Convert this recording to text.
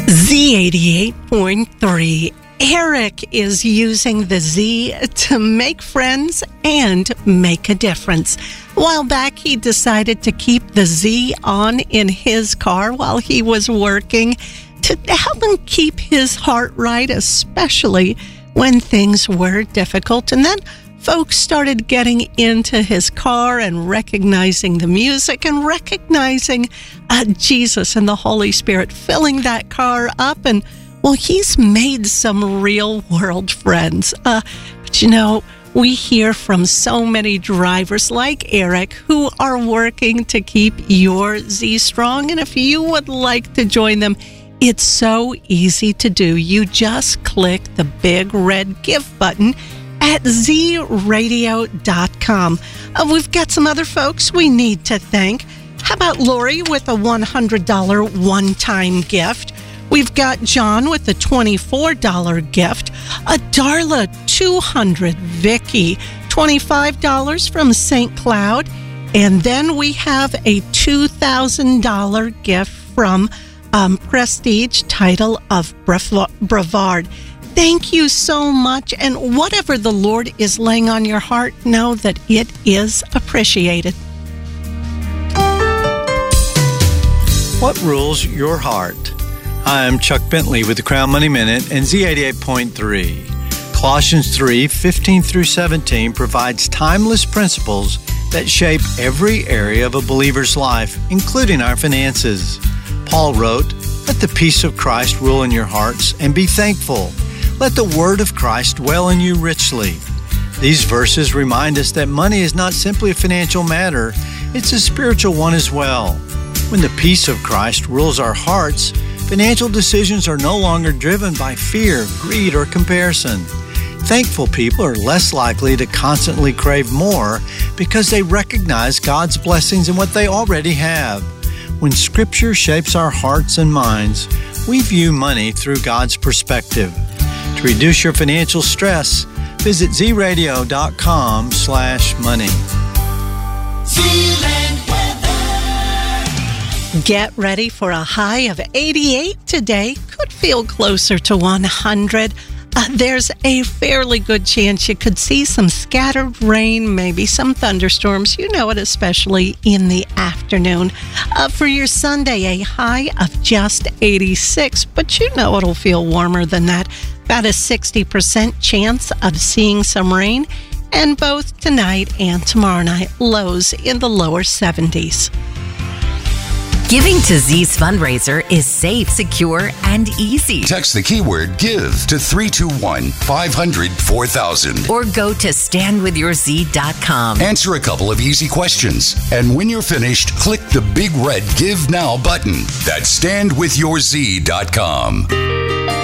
Z88.3. Eric is using the Z to make friends and make a difference. A while back, he decided to keep the Z on in his car while he was working to help him keep his heart right, especially when things were difficult. And then folks started getting into his car and recognizing the music and recognizing Jesus and the Holy Spirit filling that car up. And, well, he's made some real world friends. But, you know, we hear from so many drivers like Eric who are working to keep your Z strong. And if you would like to join them, it's so easy to do. You just click the big red give button at zradio.com. We've got some other folks we need to thank. How about Lori with a $100 one-time gift? We've got John with a $24 gift. Darla, $200. Vicky, $25 from St. Cloud. And then we have a $2,000 gift from Prestige, title of Brevard. Thank you so much, and whatever the Lord is laying on your heart, know that it is appreciated. What rules your heart? I'm Chuck Bentley with the Crown Money Minute and Z88.3. Colossians 3:15-17 provides timeless principles that shape every area of a believer's life, including our finances. Paul wrote, "Let the peace of Christ rule in your hearts and be thankful. Let the word of Christ dwell in you richly." These verses remind us that money is not simply a financial matter, it's a spiritual one as well. When the peace of Christ rules our hearts, financial decisions are no longer driven by fear, greed, or comparison. Thankful people are less likely to constantly crave more because they recognize God's blessings in what they already have. When Scripture shapes our hearts and minds, we view money through God's perspective. To reduce your financial stress, visit zradio.com/money. Get ready for a high of 88 today. Could feel closer to 100. There's a fairly good chance you could see some scattered rain, maybe some thunderstorms. You know it, especially in the afternoon. For your Sunday, a high of just 86, but you know it'll feel warmer than that. About a 60% chance of seeing some rain, and both tonight and tomorrow night, lows in the lower 70s. Giving to Z's fundraiser is safe, secure, and easy. Text the keyword GIVE to 321-500-4000. Or go to standwithyourz.com. Answer a couple of easy questions. And when you're finished, click the big red Give Now button. That's standwithyourz.com.